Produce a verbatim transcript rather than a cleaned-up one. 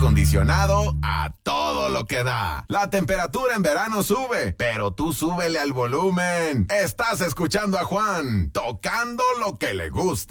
acondicionado a todo lo que da. La temperatura en verano sube, pero tú súbele al volumen. Estás escuchando a Juan, tocando lo que le gusta.